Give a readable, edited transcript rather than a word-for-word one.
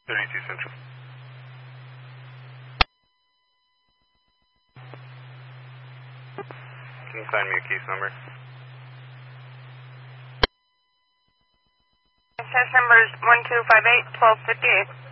32 Central. Can you find me a case number? Case number is 1258-1258.